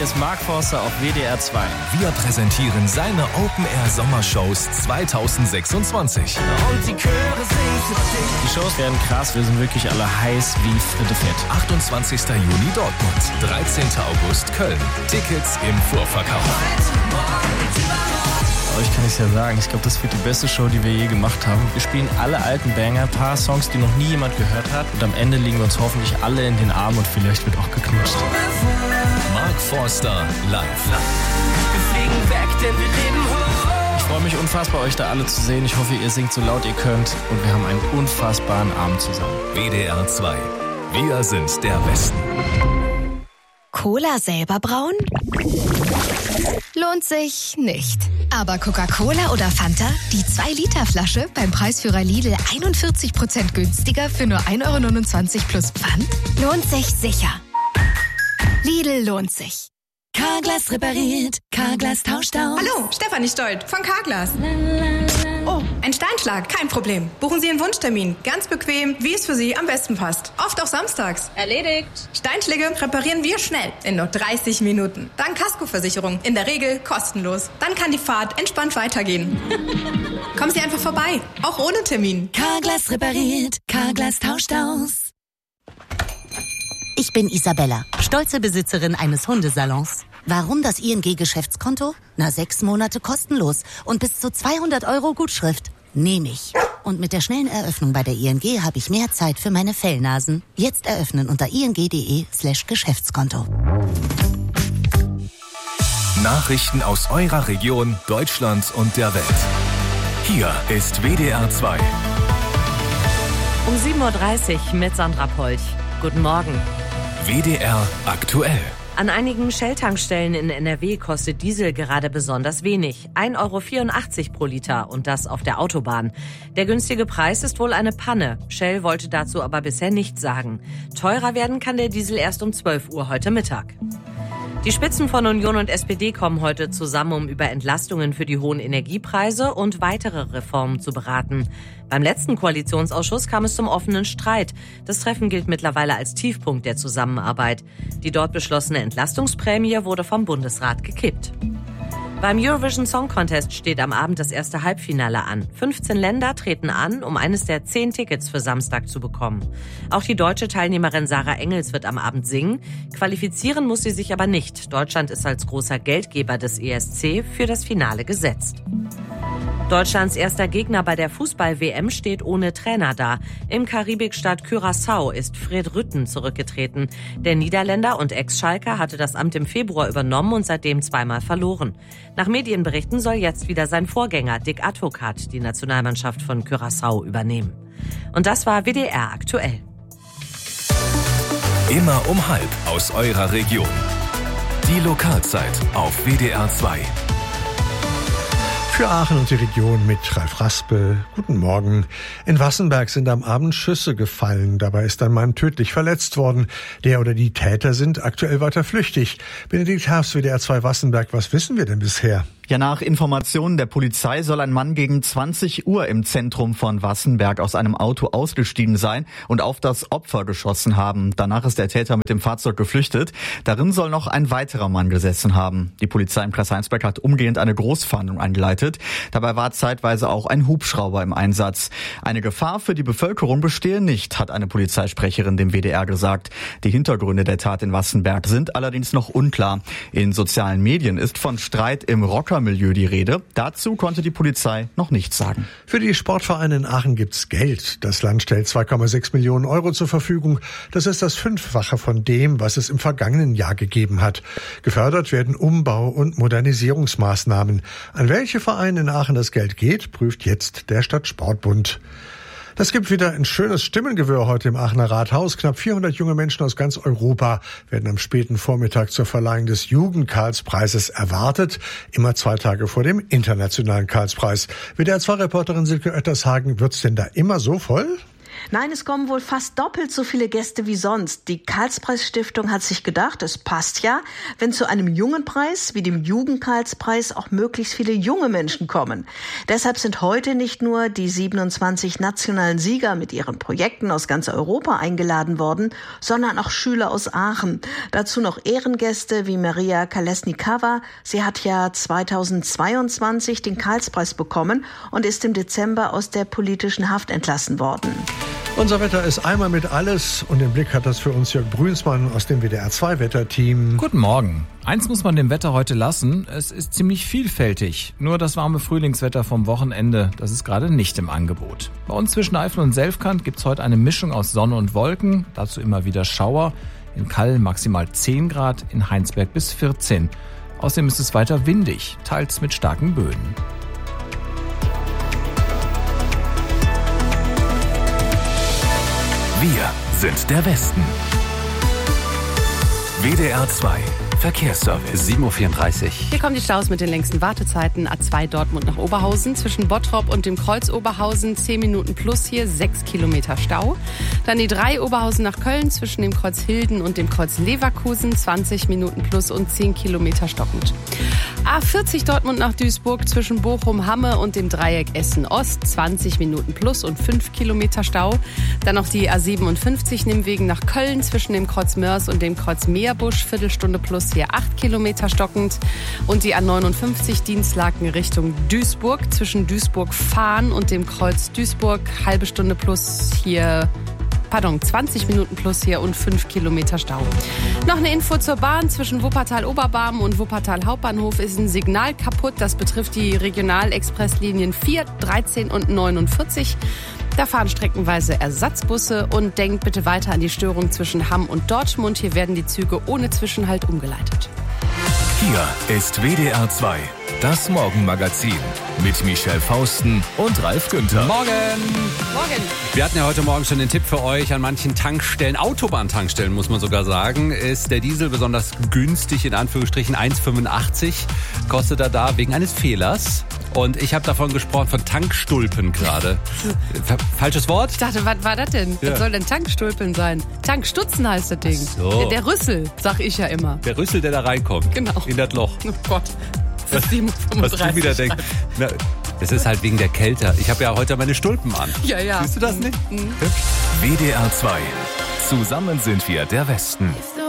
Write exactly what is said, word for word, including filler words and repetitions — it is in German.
hier ist Mark Forster auf W D R zwei. Wir präsentieren seine Open-Air-Sommershows zweitausendsechsundzwanzig. Und die Chöre singen für dich. Die Shows werden krass, wir sind wirklich alle heiß wie Fritte Fett. achtundzwanzigster Juni Dortmund, dreizehnter August Köln. Tickets im Vorverkauf. Euch kann ich ja sagen, ich glaube, das wird die beste Show, die wir je gemacht haben. Wir spielen alle alten Banger, ein paar Songs, die noch nie jemand gehört hat. Und am Ende liegen wir uns hoffentlich alle in den Armen und vielleicht wird auch geknutscht. Mark Forster live. Wir fliegen weg, denn wir leben hoch. Ich freue mich unfassbar, euch da alle zu sehen. Ich hoffe, ihr singt so laut ihr könnt. Und wir haben einen unfassbaren Abend zusammen. W D R zwei. Wir sind der Westen. Cola selber brauen? Lohnt sich nicht. Aber Coca-Cola oder Fanta? Die zwei Liter Flasche beim Preisführer Lidl einundvierzig Prozent günstiger für nur ein Euro neunundzwanzig plus Pfand? Lohnt sich sicher. Lidl lohnt sich. Carglass repariert, Carglass tauscht aus. Hallo, Stefanie Stolt von Carglass. Oh, ein Steinschlag, kein Problem. Buchen Sie einen Wunschtermin, ganz bequem, wie es für Sie am besten passt. Oft auch samstags. Erledigt. Steinschläge reparieren wir schnell, in nur dreißig Minuten. Dank Kaskoversicherung, in der Regel kostenlos. Dann kann die Fahrt entspannt weitergehen. Kommen Sie einfach vorbei, auch ohne Termin. Carglass repariert, Carglass tauscht aus. Ich bin Isabella, stolze Besitzerin eines Hundesalons. Warum das I N G-Geschäftskonto? Na, sechs Monate kostenlos und bis zu zweihundert Euro Gutschrift. Nehme ich. Und mit der schnellen Eröffnung bei der I N G habe ich mehr Zeit für meine Fellnasen. Jetzt eröffnen unter ing.de slash Geschäftskonto. Nachrichten aus eurer Region, Deutschland und der Welt. Hier ist W D R zwei. Um sieben Uhr dreißig mit Sandra Polch. Guten Morgen. W D R aktuell. An einigen Shell-Tankstellen in N R W kostet Diesel gerade besonders wenig. ein Euro vierundachtzig pro Liter und das auf der Autobahn. Der günstige Preis ist wohl eine Panne. Shell wollte dazu aber bisher nichts sagen. Teurer werden kann der Diesel erst um zwölf Uhr heute Mittag. Die Spitzen von Union und S P D kommen heute zusammen, um über Entlastungen für die hohen Energiepreise und weitere Reformen zu beraten. Beim letzten Koalitionsausschuss kam es zum offenen Streit. Das Treffen gilt mittlerweile als Tiefpunkt der Zusammenarbeit. Die dort beschlossene Entlastungsprämie wurde vom Bundesrat gekippt. Beim Eurovision Song Contest steht am Abend das erste Halbfinale an. fünfzehn Länder treten an, um eines der zehn Tickets für Samstag zu bekommen. Auch die deutsche Teilnehmerin Sarah Engels wird am Abend singen. Qualifizieren muss sie sich aber nicht. Deutschland ist als großer Geldgeber des E S C für das Finale gesetzt. Deutschlands erster Gegner bei der Fußball-W M steht ohne Trainer da. Im Karibikstaat Curaçao ist Fred Rutten zurückgetreten. Der Niederländer und Ex-Schalker hatte das Amt im Februar übernommen und seitdem zweimal verloren. Nach Medienberichten soll jetzt wieder sein Vorgänger Dick Advocat die Nationalmannschaft von Curaçao übernehmen. Und das war W D R aktuell. Immer um halb aus eurer Region. Die Lokalzeit auf W D R zwei. Für Aachen und die Region mit Ralf Raspel. Guten Morgen. In Wassenberg sind am Abend Schüsse gefallen. Dabei ist ein Mann tödlich verletzt worden. Der oder die Täter sind aktuell weiter flüchtig. Benedikt Herbst, W D R zwei Wassenberg. Was wissen wir denn bisher? Ja, nach Informationen der Polizei soll ein Mann gegen zwanzig Uhr im Zentrum von Wassenberg aus einem Auto ausgestiegen sein und auf das Opfer geschossen haben. Danach ist der Täter mit dem Fahrzeug geflüchtet. Darin soll noch ein weiterer Mann gesessen haben. Die Polizei in Preißheinsberg hat umgehend eine Großfahndung eingeleitet. Dabei war zeitweise auch ein Hubschrauber im Einsatz. Eine Gefahr für die Bevölkerung bestehe nicht, hat eine Polizeisprecherin dem W D R gesagt. Die Hintergründe der Tat in Wassenberg sind allerdings noch unklar. In sozialen Medien ist von Streit im Rocker Milieu die Rede. Dazu konnte die Polizei noch nichts sagen. Für die Sportvereine in Aachen gibt's Geld. Das Land stellt zwei Komma sechs Millionen Euro zur Verfügung. Das ist das Fünffache von dem, was es im vergangenen Jahr gegeben hat. Gefördert werden Umbau- und Modernisierungsmaßnahmen. An welche Vereine in Aachen das Geld geht, prüft jetzt der Stadtsportbund. Das gibt wieder ein schönes Stimmengewirr heute im Aachener Rathaus. Knapp vierhundert junge Menschen aus ganz Europa werden am späten Vormittag zur Verleihung des Jugend-Karlspreises erwartet. Immer zwei Tage vor dem internationalen Karlspreis. W D R zwei Reporterin Silke Oettershagen, wird's denn da immer so voll? Nein, es kommen wohl fast doppelt so viele Gäste wie sonst. Die Karlspreis-Stiftung hat sich gedacht, es passt ja, wenn zu einem jungen Preis wie dem Jugend-Karlspreis auch möglichst viele junge Menschen kommen. Deshalb sind heute nicht nur die siebenundzwanzig nationalen Sieger mit ihren Projekten aus ganz Europa eingeladen worden, sondern auch Schüler aus Aachen. Dazu noch Ehrengäste wie Maria Kolesnikava. Sie hat ja zweitausendzweiundzwanzig den Karlspreis bekommen und ist im Dezember aus der politischen Haft entlassen worden. Unser Wetter ist einmal mit alles und im Blick hat das für uns Jörg Brünsmann aus dem W D R zwei Wetterteam. Guten Morgen. Eins muss man dem Wetter heute lassen, es ist ziemlich vielfältig. Nur das warme Frühlingswetter vom Wochenende, das ist gerade nicht im Angebot. Bei uns zwischen Eifel und Selfkant gibt's heute eine Mischung aus Sonne und Wolken, dazu immer wieder Schauer. In Kall maximal zehn Grad, in Heinsberg bis vierzehn. Außerdem ist es weiter windig, teils mit starken Böen. Wir sind der Westen. W D R zwei Verkehrsservice. sieben Uhr vierunddreißig. Hier kommen die Staus mit den längsten Wartezeiten. A zwei Dortmund nach Oberhausen. Zwischen Bottrop und dem Kreuz Oberhausen zehn Minuten plus hier, sechs Kilometer Stau. Dann die drei Oberhausen nach Köln zwischen dem Kreuz Hilden und dem Kreuz Leverkusen. zwanzig Minuten plus und zehn Kilometer stockend. A vierzig Dortmund nach Duisburg zwischen Bochum-Hamme und dem Dreieck Essen-Ost. zwanzig Minuten plus und fünf Kilometer Stau. Dann noch die A siebenundfünfzig Nimmwegen nach Köln zwischen dem Kreuz Mörs und dem Kreuz Meerbusch. Viertelstunde plus hier acht Kilometer stockend. Und die A neunundfünfzig Dienstlaken Richtung Duisburg zwischen Duisburg-Fahn und dem Kreuz Duisburg. Halbe Stunde plus hier, pardon, zwanzig Minuten plus hier und fünf Kilometer Stau. Noch eine Info zur Bahn. Zwischen Wuppertal-Oberbarm und Wuppertal Hauptbahnhof ist ein Signal kaputt. Das betrifft die Regionalexpresslinien vier, dreizehn und neunundvierzig. Da fahren streckenweise Ersatzbusse und denkt bitte weiter an die Störung zwischen Hamm und Dortmund. Hier werden die Züge ohne Zwischenhalt umgeleitet. Hier ist W D R zwei, das Morgenmagazin mit Michelle Fausten und Ralf Günther. Morgen! Morgen! Wir hatten ja heute Morgen schon den Tipp für euch. An manchen Tankstellen, Autobahntankstellen muss man sogar sagen, ist der Diesel besonders günstig, in Anführungsstrichen eins Komma fünfundachtzig kostet er da wegen eines Fehlers. Und ich habe davon gesprochen, von Tankstulpen gerade. Falsches Wort? Ich dachte, was war das denn? Ja. Was soll denn Tankstulpen sein? Tankstutzen heißt das Ding. Ach so. Der, der Rüssel, sag ich ja immer. Der Rüssel, der da reinkommt. Genau. In das Loch. Oh Gott. Das ist sieben Uhr fünfunddreißig. Was du wieder denkst. Na, das ist halt wegen der Kälte. Ich habe ja heute meine Stulpen an. Ja, ja. Siehst du das nicht? Mhm. W D R zwei. Zusammen sind wir der Westen.